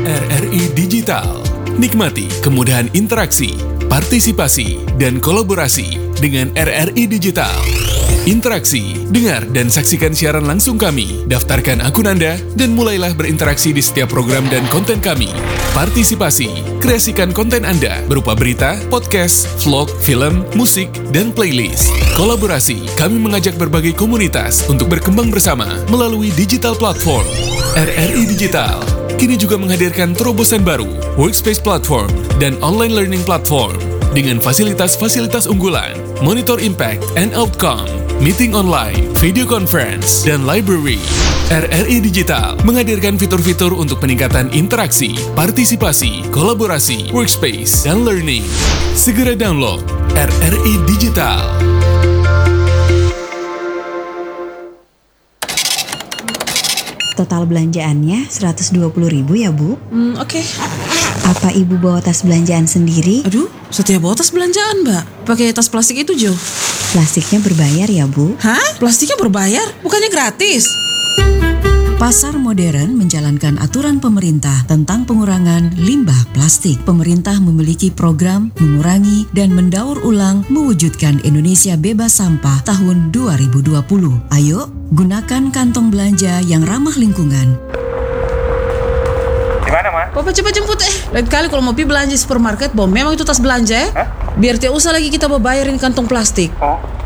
RRI Digital. Nikmati kemudahan interaksi, partisipasi, dan kolaborasi dengan RRI Digital. Interaksi, dengar dan saksikan siaran langsung kami, daftarkan akun Anda, dan mulailah berinteraksi di setiap program dan konten kami. Partisipasi, kreasikan konten Anda berupa berita, podcast, vlog, film, musik, dan playlist. Kolaborasi, kami mengajak berbagai komunitas untuk berkembang bersama melalui digital platform. RRI Digital kini juga menghadirkan terobosan baru, workspace platform, dan online learning platform dengan fasilitas-fasilitas unggulan, monitor impact and outcome, meeting online, video conference, dan library. RRI Digital menghadirkan fitur-fitur untuk peningkatan interaksi, partisipasi, kolaborasi, workspace, dan learning. Segera download RRI Digital. Total belanjaannya 120.000 ya, Bu? Oke. Apa Ibu bawa tas belanjaan sendiri? Aduh, setiap bawa tas belanjaan, Mbak. Pakai tas plastik itu, Jo. Plastiknya berbayar ya, Bu? Hah? Plastiknya berbayar? Bukannya gratis? Pasar modern menjalankan aturan pemerintah tentang pengurangan limbah plastik. Pemerintah memiliki program mengurangi dan mendaur ulang mewujudkan Indonesia bebas sampah tahun 2020. Ayo, gunakan kantong belanja yang ramah lingkungan. Gimana, Ma? Papa coba jemput Lain kali kalau mau pergi belanja di supermarket, memang itu tas belanja ya? Hah? Biar tidak usah lagi kita bayarin kantong plastik. Oh,